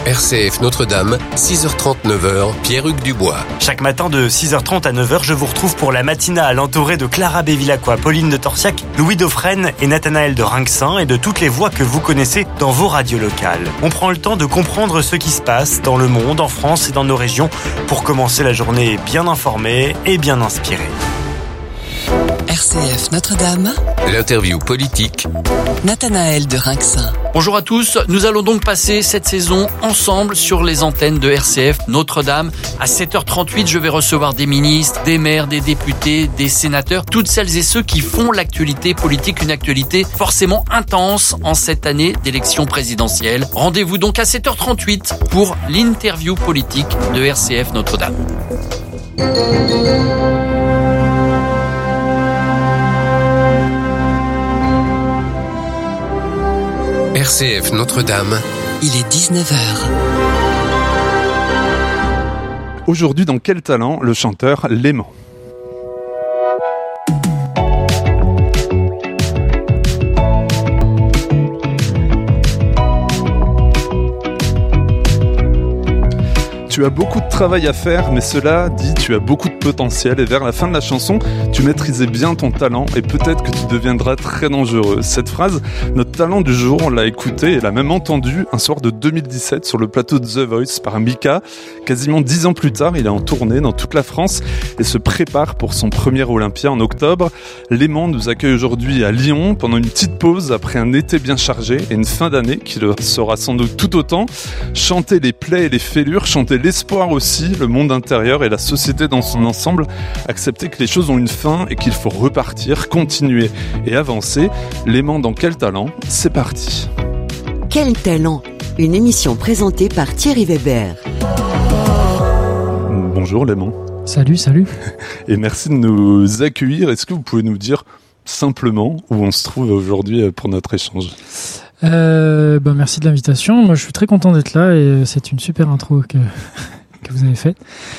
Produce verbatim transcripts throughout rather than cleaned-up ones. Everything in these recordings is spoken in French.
R C F Notre-Dame, six heures trente, neuf heures, Pierre-Hugues Dubois. Chaque matin de six heures trente à neuf heures, je vous retrouve pour la matinale entourée de Clara Bévilacqua, Pauline de Torsiac, Louis Dauphren et Nathanaël de Rinxin et de toutes les voix que vous connaissez dans vos radios locales. On prend le temps de comprendre ce qui se passe dans le monde, en France et dans nos régions pour commencer la journée bien informée et bien inspirée. R C F Notre-Dame, L'interview politique, Nathanaël de Rinxin. Bonjour à tous, nous allons donc passer cette saison ensemble sur les antennes de R C F Notre-Dame. À sept heures trente-huit, je vais recevoir des ministres, des maires, des députés, des sénateurs, toutes celles et ceux qui font l'actualité politique, une actualité forcément intense en cette année d'élection présidentielle. Rendez-vous donc à sept heures trente-huit pour l'interview politique de R C F Notre-Dame. R C F Notre-Dame. Il est dix-neuf heures. Aujourd'hui, dans Quel talent, le chanteur Léman. Tu as beaucoup de travail à faire, mais cela dit, tu as beaucoup de potentiel et vers la fin de la chanson, tu maîtrisais bien ton talent et peut-être que tu deviendras très dangereux. Cette phrase, notre talent du jour, on l'a écouté et l'a même entendu un soir de deux mille dix-sept sur le plateau de The Voice par Mika. Quasiment dix ans plus tard, il est en tournée dans toute la France et se prépare pour son premier Olympia en octobre. Léman nous accueille aujourd'hui à Lyon pendant une petite pause après un été bien chargé et une fin d'année qui le sera sans doute tout autant. Chanter les plaies et les fêlures, chanter l'espoir aussi, le monde intérieur et la société dans son ensemble, accepter que les choses ont une fin et qu'il faut repartir, continuer et avancer. Léman dans Quel talent, c'est parti. Quel talent, une émission présentée par Thierry Weber. Bonjour Léman. Salut, salut. Et merci de nous accueillir. Est-ce que vous pouvez nous dire simplement où on se trouve aujourd'hui pour notre échange ? Euh, ben merci de l'invitation. Moi, je suis très content d'être là et c'est une super intro que que vous avez faite.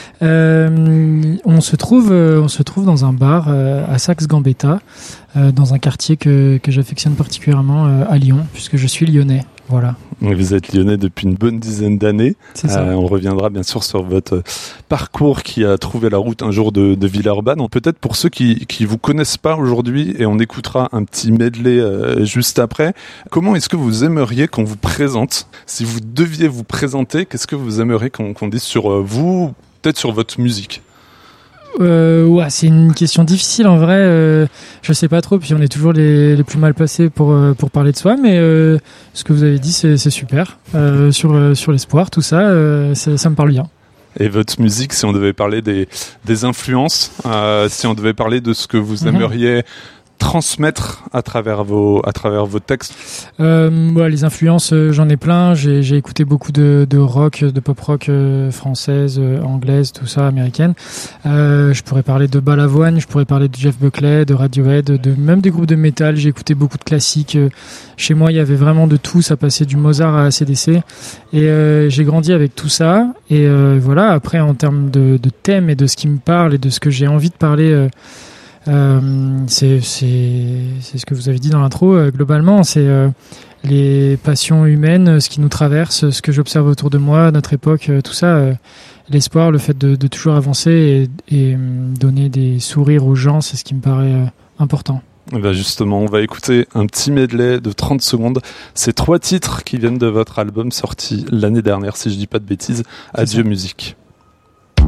Euh, on se trouve, on se trouve dans un bar euh, à Saxe-Gambetta, euh, dans un quartier que que j'affectionne particulièrement euh, à Lyon, puisque je suis lyonnais. Voilà. Vous êtes lyonnais depuis une bonne dizaine d'années. C'est ça. Euh, on reviendra bien sûr sur votre parcours qui a trouvé la route un jour de, de Villeurbanne. Peut-être pour ceux qui qui vous connaissent pas aujourd'hui, et on écoutera un petit medley euh, juste après. Comment est-ce que vous aimeriez qu'on vous présente ? Si vous deviez vous présenter, qu'est-ce que vous aimeriez qu'on, qu'on dise sur euh, vous, peut-être sur votre musique ? Euh, ouais, c'est une question difficile en vrai. Euh, je sais pas trop. Puis on est toujours les, les plus mal placés pour euh, pour parler de soi. Mais euh, ce que vous avez dit, c'est, c'est super. Euh, sur euh, sur l'espoir, tout ça, euh, ça, ça me parle bien. Et votre musique, si on devait parler des des influences, euh, si on devait parler de ce que vous aimeriez transmettre à travers vos à travers vos textes. Euh, ouais, les influences, euh, j'en ai plein. J'ai, j'ai écouté beaucoup de, de rock, de pop rock euh, française, euh, anglaise, tout ça, américaine. Euh, je pourrais parler de Balavoine, je pourrais parler de Jeff Buckley, de Radiohead, de même des groupes de métal. J'ai écouté beaucoup de classiques. Euh, chez moi, il y avait vraiment de tout. Ça passait du Mozart à A C D C. Et euh, j'ai grandi avec tout ça. Et euh, voilà. Après, en termes de, de thèmes et de ce qui me parle et de ce que j'ai envie de parler. Euh, Euh, c'est, c'est, c'est ce que vous avez dit dans l'intro. Euh, globalement, c'est euh, les passions humaines, ce qui nous traverse, ce que j'observe autour de moi, notre époque, euh, tout ça, euh, l'espoir, le fait de, de toujours avancer et, et euh, donner des sourires aux gens, c'est ce qui me paraît euh, important. Et ben justement, on va écouter un petit medley de trente secondes. C'est trois titres qui viennent de votre album sorti l'année dernière, si je dis pas de bêtises. Adieu musique.